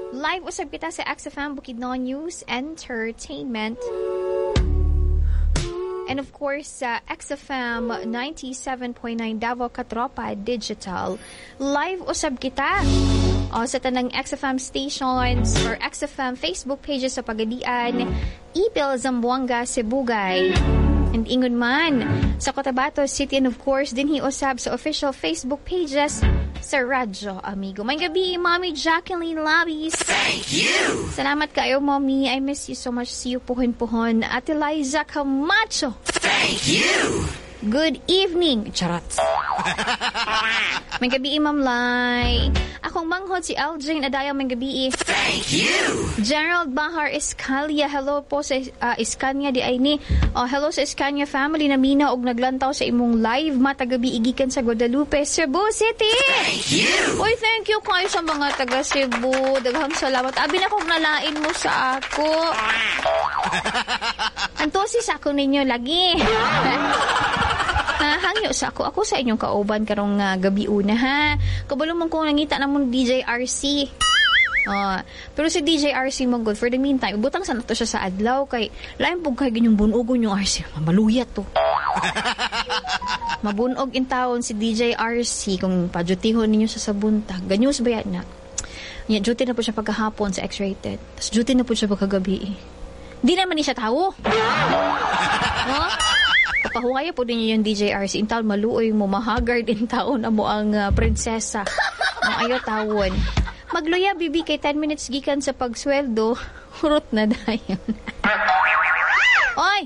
Live usab kita sa XFM Bukidnon News Entertainment. And of course, sa XFM 97.9 Davao Katropa Digital. Live usab kita sa tanang XFM stations or XFM Facebook pages sa Pagadian, Ipil, Zamboanga, Sibugay, and ingon man sa Cotabato City, and of course dinhi usab sa official Facebook pages sa Radyo Amigo. May gabi, Mommy Jacqueline Labis. Thank you! Salamat kayo, Mommy. I miss you so much. See you puhon-puhon. At Eliza Camacho. Thank you! Good evening. Charot. May gabi, Ma'am Lai. Akong manghod si Aljane Adayaw. May gabi. Thank you! Gerald Bahar Escalia. Hello po sa Escania di ay ni. Hello sa Escania family na mina og naglantaw sa imong live matagabi igikan sa Guadalupe, Cebu City. Thank you! Oy, thank you kayo sa mga taga Cebu. Daghang salamat. Abi na kong nalain mo sa ako. Antosis ako ninyo lagi. Hangyo sa ako. Ako sa inyong kauban karong gabi una ha. Kabalo man kong nangita namon DJ RC. Pero si DJ RC mo good for the meantime. Butang sa nato siya sa adlaw kay lain pug kay ganyong bunog yung RC. Mamaluyat to. Mabunog in taon si DJ RC kung padyutihon ninyo sa buntag. Ganyos bayad na. Nya duty na po siya pagkahapon sa X-rated. Tapos duty na po siya pagkagabi. Di naman ni siya tawo. Kapahungaya po din yung DJ RC. In taon maluoy mo, mahagard in taon amo ang prinsesa. Ang ayaw tawon. Magluya, bibi, kay 10 minutes gikan sa pagsweldo, hurot na dayon. Oy!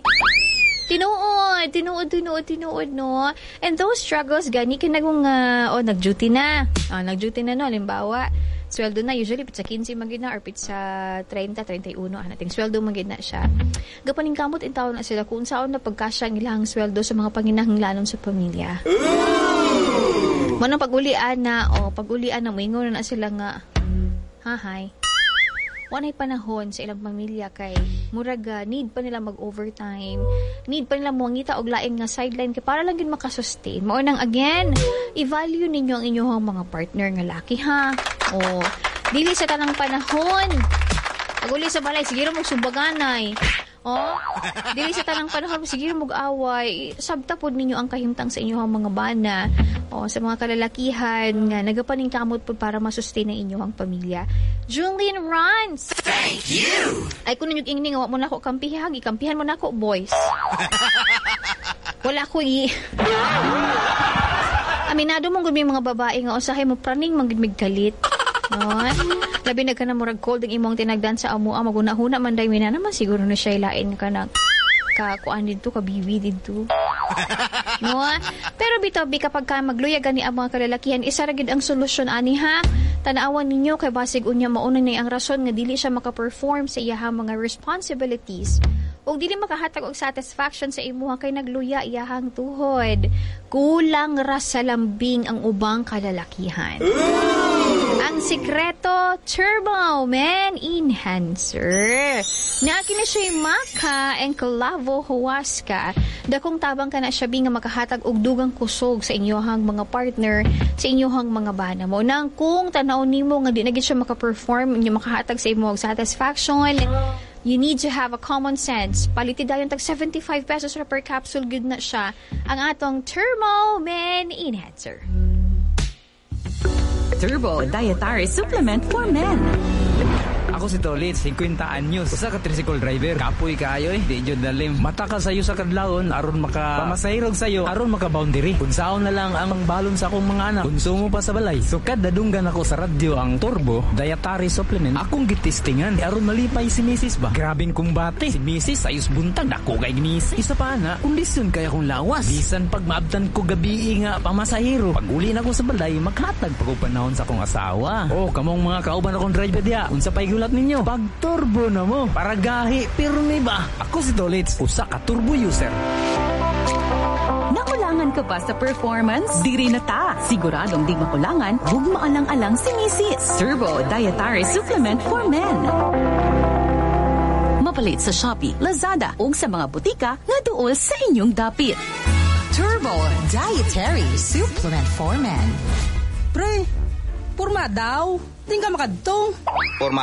Tinuod, no? And those struggles, gani ka nagong, nag-duty na. Nag-duty na, no? Halimbawa, sweldo na, usually, pizza 15 magina or pizza 30, 31, nating sweldo magina siya. Gapaning kamot in taon na sila kung saan na pagkasya ang ilang sweldo sa mga panginahanglanon sa pamilya. Manang pag-ulian na, maingon na sila nga, hahay. Wanay panahon sa ilang pamilya kay muraga, need pa nila mag-overtime, need pa nila muangita og lain nga sideline kay para lang gid makasustain. Mao nang again, i-value ninyo ang inyong mga partner nga laki ha. Dili sa tanang panahon. Pag-uli sa balay, sige mo sumbaganay. Dili sa tanang panahon, sige mo away. Sabta pod ninyo ang kahimtang sa inyong mga bana. Sa mga kalalakihan nga nagapaning kamot pod para masustain ang inyong pamilya. Julian Rans. Thank you! Ay kung nanyog ingning, wa mo na ako kampihan. Ikampihan mo na ako, boys. Wala ko Aminado mong gud mga babae nga usahay mo praning manggid kalit. Labi na ka na murag cold ang imong tinagdan sa amo maguna-huna man day mina naman siguro na siya ilain ka na kakuan dito, kabibi dito. No? Pero bitabi kapag ka magluya gani ang mga kalalakihan, isa ra gid ang solusyon ani ha. Tanawan ninyo kay basig unya mauna ni ang rason nga dili siya maka-perform sa iyahang mga responsibilities. Og dili makahatag og satisfaction sa imuha kay nagluya iyahang tuhod. Kulang ra sa lambing ang ubang kalalakihan. Ang sikreto, Turbo Man Enhancer. Naaki na siya maka and Clavo Huasca. Dakong tabang ka na siya nga makahatag og dugang kusog sa inyohang mga partner, sa inyohang mga bana mo. Nang kung tanaw nimo nga di na gid siya maka-perform, inyo makahatag sa imo og satisfaction, you need to have a common sense. Palitid dayon tag 75 pesos per capsule good na siya. Ang atong Turbo Man Enhancer. Turbo Dietary Supplement for Men. Ako si Tolit, 50 anyos. Usa ka tricycle driver. Kapoy kaayo di jud dalim. Mata ka sayo sa kadlawon aron maka pamasahirog sayo, aron maka boundary. Unsaon na lang ang balon sa akong mga anak. Konsumo pa sa balay. So kada dunggan ako sa radyo ang Turbo Dietary Supplement. Akong gitistingan aron malipay si Mrs. ba. Grabing kumbate. Si Mrs. ayos buntag dako kay Mrs. Isa pa na, kondisyon kaya kong lawas. Bisan pag maabtan ko gabi nga pamasahiro. Pag uli na ko sa balay, maghatag pa ko panahon sa akong asawa. Kamong mga kauban akong driver diya. Unsa pay gulat ninyo? Pag turbo na mo. Para gahi, pirmi ba? Ako si Dolitz, usa ka turbo user. Nakulangan ka ba sa performance? Diri na ta. Siguradong di makulangan, huwag maalang-alang si Mrs. Turbo Dietary Supplement for Men. Mapalit sa Shopee, Lazada, o sa mga butika nga duol sa inyong dapit. Turbo Dietary Supplement for Men. Pre, purma daw. Tingka makadtong. Porma